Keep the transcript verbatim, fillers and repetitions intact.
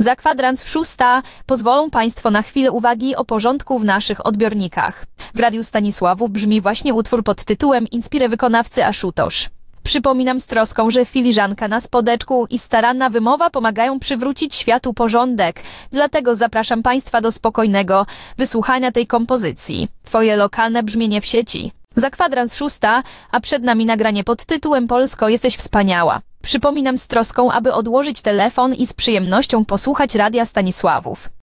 Za kwadrans szósta pozwolą Państwo na chwilę uwagi o porządku w naszych odbiornikach. W Radiu Stanisławów brzmi właśnie utwór pod tytułem Inspire wykonawcy Ashutosh. Przypominam z troską, że filiżanka na spodeczku i staranna wymowa pomagają przywrócić światu porządek. Dlatego zapraszam Państwa do spokojnego wysłuchania tej kompozycji. Twoje lokalne brzmienie w sieci. Za kwadrans szósta, a przed nami nagranie pod tytułem Polsko, jesteś wspaniała. Przypominam z troską, aby odłożyć telefon i z przyjemnością posłuchać Radia Stanisławów.